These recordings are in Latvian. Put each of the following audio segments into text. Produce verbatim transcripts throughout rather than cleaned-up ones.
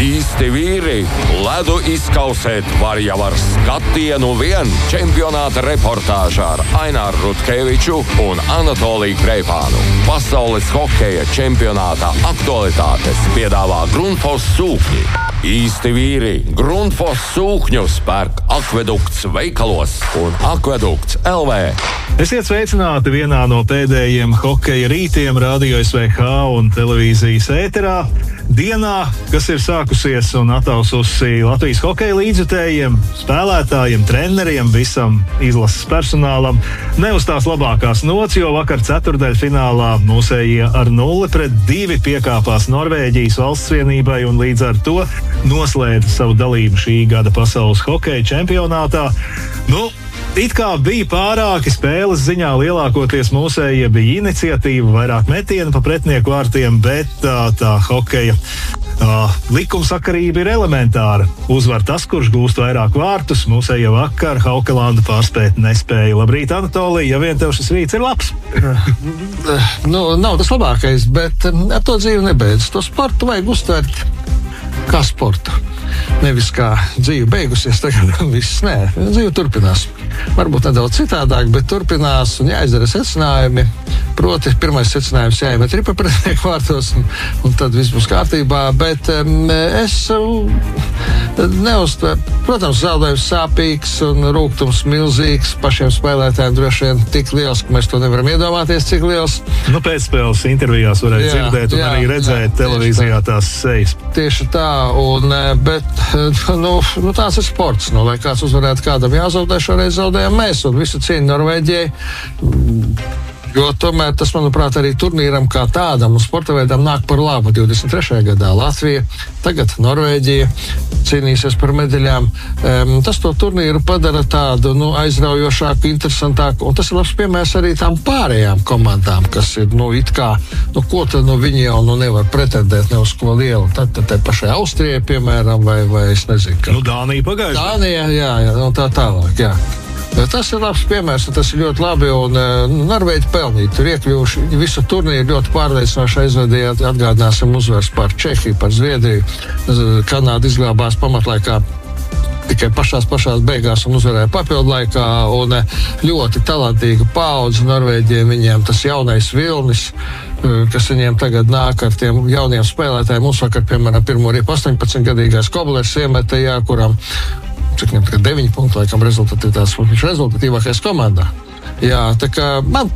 Īsti vīri ledu izkausēt var jau ar skatienu vien. Čempionāta reportāžā ar Aināru Rutkeviču un Anatoliju Kreipānu. Pasaules hokeja čempionāta aktualitātes piedāvā Grundfos sūkņi. Īsti vīri Grundfos sūkņus pērk Akvedukts veikalos un Akvedukts L V. Esiet sveicināti vienā no pēdējiem hokeja rītiem Radio S V H un televīzijas ēterā. Dienā, kas ir sākusies un ataususi Latvijas hokeja līdzjutējiem, spēlētājiem, treneriem, visam izlases personālam, ne uz tās labākās nots, jo vakar ceturtdaļfinālā mūsējie ar nulli pret divi piekāpās Norvēģijas valsts vienībai un līdz ar to noslēdza savu dalību šī gada pasaules hokeja čempionātā. Nu, it kā bija pārāki spēles ziņā, lielākoties mūsējie bija iniciatīva, vairāk metienu pa pretinieku vārtiem, bet tā, tā hokeja uh, likumsakarība ir elementāra. Uzvar tas, kurš gūst vairāk vārtus, mūsējie vakar Haukelandu pārspēt nespēja. Labrīt, Anatolija, ja vien tev šis rīts ir labs. nu, nav tas labākais, bet ar to dzīvi nebeidz. To sportu vajag uztvert kā sportu. Nevis kā dzīve beigusies, tagad viss nē, dzīve turpinās. Varbūt nedaudz citādāk, bet turpinās un jāizdara secinājumi. Proti, pirmais secinājums jāiemet ripa pretinieku vārtos, un, un tad viss būs kārtībā. Bet um, es um, neuztveru, protams, zaudējums sāpīgs un rūgtums milzīgs. Pašiem spēlētājiem droši vien tik liels, ka mēs to nevaram iedomāties, cik liels. Nu, pēcspēles intervijās varēja jā, dzirdēt un jā, arī redzēt jā, televīzijā tā. Tās sejas. Tieši tā, un, bet nu, nu, tās ir sports. Nu, lai kāds uzvarētu, kādam jāzaudē, šoreiz zaudējām mēs, un visu cieņu Norvēģijai. Jo tomēr tas, manuprāt, arī turnīram kā tādam un sporta veidam nāk par labu. divdesmit trešajā gadā Latvija, tagad Norvēģija cīnīsies par medaļām. Um, tas to turnīru padara tādu nu, aizraujošāku, interesantāku, un tas ir labs piemērs arī tām pārējām komandām, kas ir, nu, it kā, nu, ko tad nu, viņi jau nu, nevar pretendēt ne uz ko lielu. Tad, tad tai pašai Austrijai, piemēram, vai, vai es nezinu, ka... Nu, Dānija pagājuši. Dānija, jā, jā, un tā tālāk, jā. Tas ir labs piemērs, un tas ir ļoti labi, un uh, Norvēģi pelnīja. Tur iekļuvuši visu turnīru ļoti pārliecinoši aizvadīja, atgādināsim uzvaras par Čehiju, par Zviedriju. Kanāda izglābās pamatlaikā tikai pašās pašās beigās un uzvarēja papildu laikā, un ļoti talantīga paudze Norvēģiem, viņiem tas jaunais vilnis, kas viņiem tagad nāk ar tiem jauniem spēlētājiem. Mums vakar, piemēram, pirmo rīpu astoņpadsmitgadīgais Koblers iemeta, jā, kuram cik viņam tagad deviņi punkti, laikam rezultatīvās, viņš rezultatīvākais komandā. Jā, tā kā man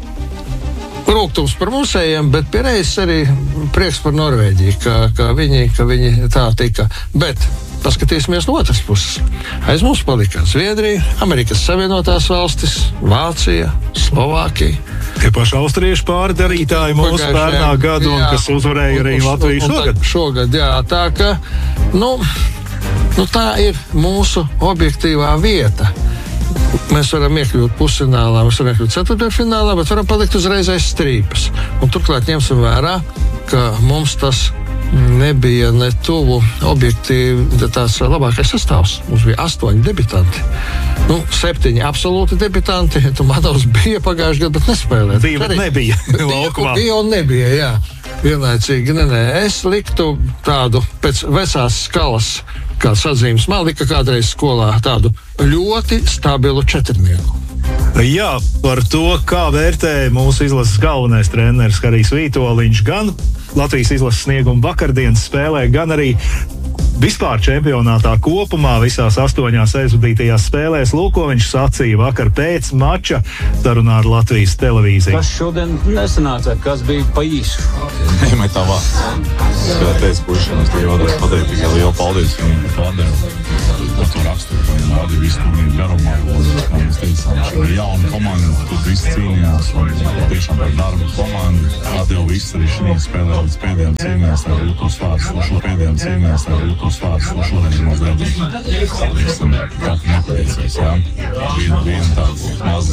rūgtums par mūsējiem, bet pierējis arī prieks par Norvēģiju, ka, ka, viņi, ka viņi tā tika. Bet paskatīsimies no otras puses. Aiz mums palika Zviedrija, Amerikas Savienotās valstis, Vācija, Slovākija. Tie paši austriešu pārdarītāji mūsu pērnā gadu, un kas uzvarēja arī Latviju šogad. Šogad, jā, tā ka, nu... Nu, tā ir mūsu objektīvā vieta. Mēs varam iekļūt pusfinālā, mēs varam iekļūt ceturtdaļfinālā, bet varam palikt uzreiz aiz strīpas. Un turklāt ņemsim vērā, ka mums tas nebija ne tuvu objektīvi tās labākais sastāvs. Mums bija astoņi debitanti. Nu, septiņi absolūti debitanti. Matovs bija pagājuši gadu, bet nespēlēt. Bija, bet nebija. Bija, bija un nebija, jā. Vienlaicīgi, nē, nē. Es liktu tādu pēc vecās skalas, kā sadzīmes man lika kādreiz skolā, tādu ļoti stabilu četrnieku. Jā, par to, kā vērtē mūsu izlases galvenais treneris Harijs Vītoliņš gan Latvijas izlases sniegumu vakardienas spēlē, gan arī vispār čempionātā kopumā visās astoņās aizvadītajās spēlēs. Lūk, ko viņš sacīja vakar pēc mača sarunā ar Latvijas televīziju. Kas šodien nesanāca, kas bija pa īsu? Nemetā vārds. Kā teicu pušiem, es tikai vēlreiz pateicu, tikai lielu paldies viņiem par padevu. Par to raksturu, ka viņi vādi visu turnīru garumā. Kā mēs teicām, šī ir jauna komanda, tur visi cīnījās. Un tiešām par darbu komandu. Atdeva viss arī šī spēlē līdz pēdējām cīnījās. Tā ir jūtos vārds, un šo pēdējām cīnījās. Tā ir jūtos vārds, un šodien ir mazliet. Esam kā nepateicies, jā. Viena, viena tāds maz